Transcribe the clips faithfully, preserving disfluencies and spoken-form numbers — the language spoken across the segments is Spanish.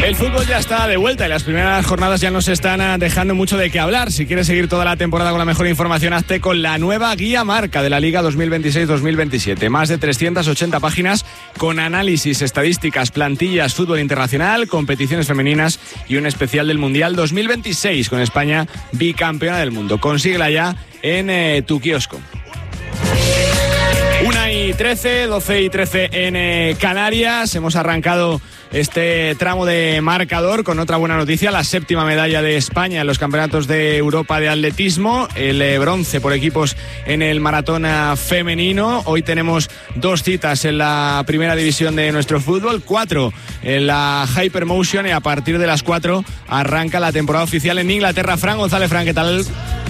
El fútbol ya está de vuelta y las primeras jornadas ya nos están dejando mucho de qué hablar. Si quieres seguir toda la temporada con la mejor información, hazte con la nueva guía marca de la Liga dos mil veintiséis dos mil veintisiete. Más de trescientas ochenta páginas con análisis, estadísticas, plantillas, fútbol internacional, competiciones femeninas y un especial del Mundial dos mil veintiséis con España bicampeona del mundo. Consíguela ya en eh, tu kiosco. una y trece, doce y trece en eh, Canarias. Hemos arrancado este tramo de marcador con otra buena noticia, la séptima medalla de España en los campeonatos de Europa de atletismo, el eh, bronce por equipos en el maratón femenino. Hoy tenemos dos citas en la primera división de nuestro fútbol, cuatro en la Hypermotion, y a partir de las cuatro arranca la temporada oficial en Inglaterra. Fran González. Fran, ¿qué tal?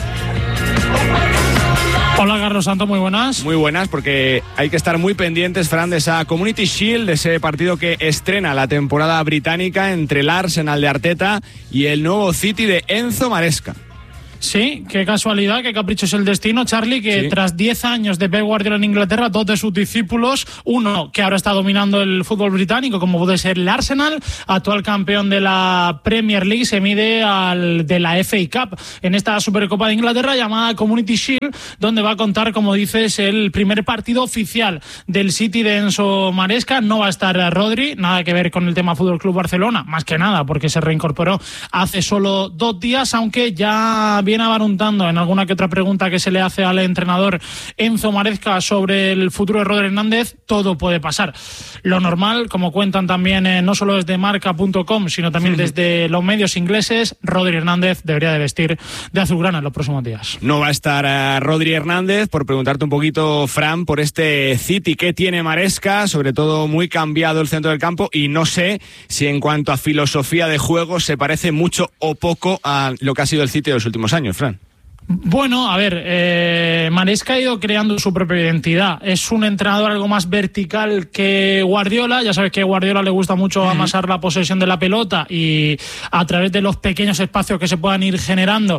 Hola Carlos Santos, muy buenas. Muy buenas, porque hay que estar muy pendientes, Fran, de esa Community Shield, de ese partido que estrena la temporada británica entre el Arsenal de Arteta y el nuevo City de Enzo Maresca. Sí, qué casualidad, qué capricho es el destino, Charlie, que sí. Tras diez años de Pep Guardiola en Inglaterra, dos de sus discípulos, uno que ahora está dominando el fútbol británico, como puede ser el Arsenal, actual campeón de la Premier League, se mide al de la F A Cup en esta Supercopa de Inglaterra llamada Community Shield, donde va a contar, como dices, el primer partido oficial del City de Enzo Maresca. No va a estar Rodri, nada que ver con el tema Fútbol Club Barcelona, más que nada porque se reincorporó hace solo dos días, aunque ya viene abarruntando en alguna que otra pregunta que se le hace al entrenador Enzo Maresca sobre el futuro de Rodri Hernández. Todo puede pasar. Lo normal, como cuentan también eh, no solo desde marca punto com, sino también desde los medios ingleses, Rodri Hernández debería de vestir de azulgrana en los próximos días. No va a estar uh, Rodri Hernández. Por preguntarte un poquito, Fran, por este City que tiene Maresca, sobre todo muy cambiado el centro del campo, y no sé si en cuanto a filosofía de juego se parece mucho o poco a lo que ha sido el City de los últimos años, Fran. Bueno, a ver, eh, Maresca ha ido creando su propia identidad. Es un entrenador algo más vertical que Guardiola. Ya sabes que a Guardiola le gusta mucho uh-huh. amasar la posesión de la pelota y a través de los pequeños espacios que se puedan ir generando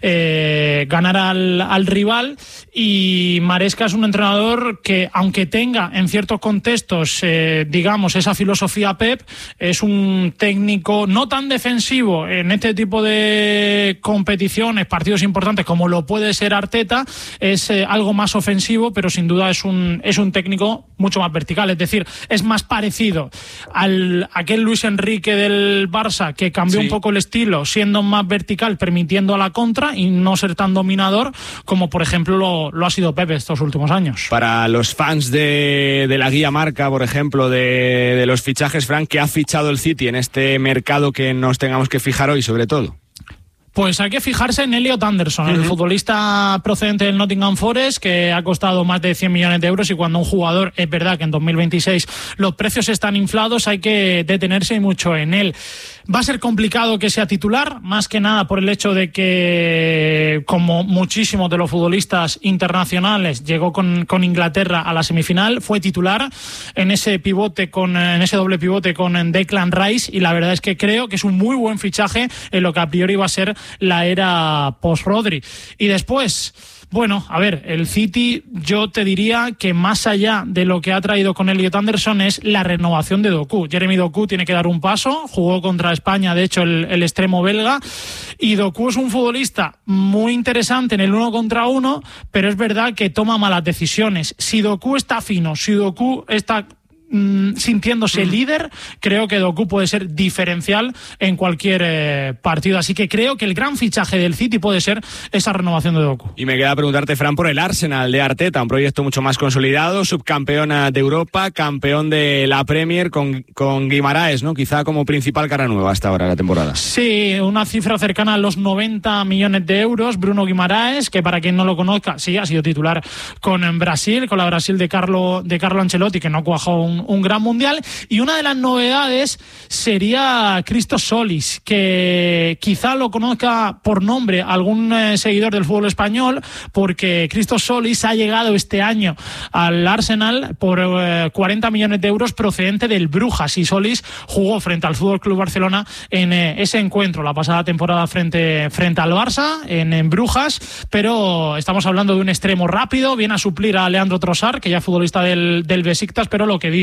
eh, ganar al, al rival. Y Maresca es un entrenador que, aunque tenga en ciertos contextos, eh, digamos, esa filosofía Pep, es un técnico no tan defensivo en este tipo de competiciones, partidos importantes, como lo puede ser Arteta. Es eh, algo más ofensivo, pero sin duda es un, es un técnico mucho más vertical. Es decir, es más parecido al aquel Luis Enrique del Barça, que cambió sí. un poco el estilo, siendo más vertical, permitiendo a la contra y no ser tan dominador como, por ejemplo, lo, lo ha sido Pepe estos últimos años. Para los fans de, de la guía marca, por ejemplo, de, de los fichajes, Frank, ¿qué ha fichado el City en este mercado que nos tengamos que fijar hoy, sobre todo? Pues hay que fijarse en Elliot Anderson, uh-huh. el futbolista procedente del Nottingham Forest, que ha costado más de cien millones de euros, y cuando un jugador, es verdad que en dos mil veintiséis los precios están inflados, hay que detenerse mucho en él. Va a ser complicado que sea titular, más que nada por el hecho de que, como muchísimos de los futbolistas internacionales, llegó con, con Inglaterra a la semifinal, fue titular en ese pivote con, en ese doble pivote con Declan Rice, y la verdad es que creo que es un muy buen fichaje en lo que a priori va a ser la era post-Rodri. Y después, bueno, a ver, el City, yo te diría que más allá de lo que ha traído con Elliot Anderson es la renovación de Doku. Jeremy Doku tiene que dar un paso, jugó contra España, de hecho, el, el extremo belga, y Doku es un futbolista muy interesante en el uno contra uno, pero es verdad que toma malas decisiones. Si Doku está fino, si Doku está sintiéndose mm. líder, creo que Doku puede ser diferencial en cualquier eh, partido, así que creo que el gran fichaje del City puede ser esa renovación de Doku. Y me queda preguntarte, Fran, por el Arsenal de Arteta, un proyecto mucho más consolidado, subcampeona de Europa, campeón de la Premier con, con Guimaraes, ¿no? Quizá como principal cara nueva hasta ahora la temporada. Sí, una cifra cercana a los noventa millones de euros. Bruno Guimaraes, que para quien no lo conozca, sí, ha sido titular con Brasil, con la Brasil de Carlo, de Carlo Ancelotti, que no cuajó un un gran mundial. Y una de las novedades sería Christos Solis, que quizá lo conozca por nombre algún eh, seguidor del fútbol español, porque Christos Solis ha llegado este año al Arsenal por eh, cuarenta millones de euros procedente del Brujas, y Solis jugó frente al Fútbol Club Barcelona en eh, ese encuentro la pasada temporada frente, frente al Barça en, en Brujas, pero estamos hablando de un extremo rápido, viene a suplir a Leandro Trossard, que ya es futbolista del, del Besiktas, pero lo que dice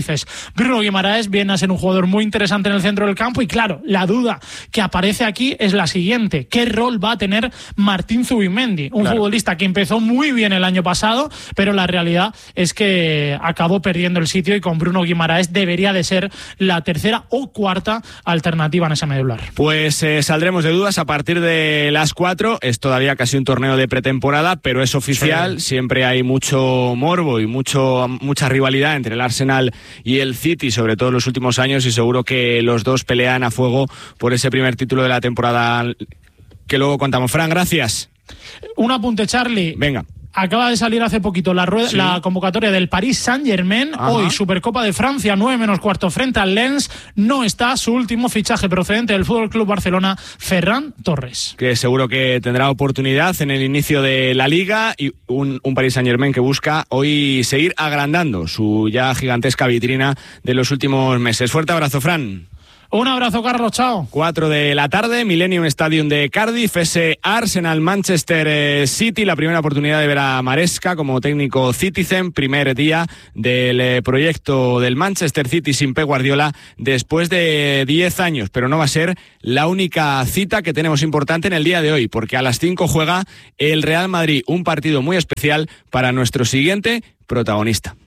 dices. Bruno Guimaraes viene a ser un jugador muy interesante en el centro del campo y claro, la duda que aparece aquí es la siguiente: ¿qué rol va a tener Martín Zubimendi? Un claro. futbolista que empezó muy bien el año pasado, pero la realidad es que acabó perdiendo el sitio y con Bruno Guimaraes debería de ser la tercera o cuarta alternativa en ese medular. Pues eh, saldremos de dudas a partir de las cuatro. Es todavía casi un torneo de pretemporada, pero es oficial. Sí. Siempre hay mucho morbo y mucho mucha rivalidad entre el Arsenal y el City, sobre todo en los últimos años, y seguro que los dos pelean a fuego por ese primer título de la temporada que luego contamos. Fran, gracias. Un apunte, Charlie. Venga. Acaba de salir hace poquito la, rueda, sí. la convocatoria del Paris Saint-Germain. Ajá. Hoy, Supercopa de Francia, nueve menos cuarto frente al Lens. No está su último fichaje procedente del F C Barcelona, Ferran Torres. Que seguro que tendrá oportunidad en el inicio de la Liga, y un, un Paris Saint-Germain que busca hoy seguir agrandando su ya gigantesca vitrina de los últimos meses. Fuerte abrazo, Fran. Un abrazo, Carlos, chao. Cuatro de la tarde, Millennium Stadium de Cardiff, ese Arsenal Manchester City, la primera oportunidad de ver a Maresca como técnico Citizen, primer día del proyecto del Manchester City sin Pep Guardiola después de diez años, pero no va a ser la única cita que tenemos importante en el día de hoy, porque a las cinco juega el Real Madrid, un partido muy especial para nuestro siguiente protagonista.